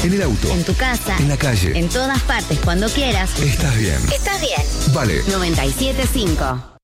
En el auto. En tu casa. En la calle. En todas partes, cuando quieras. Estás bien. Estás bien. Vale. 97.5.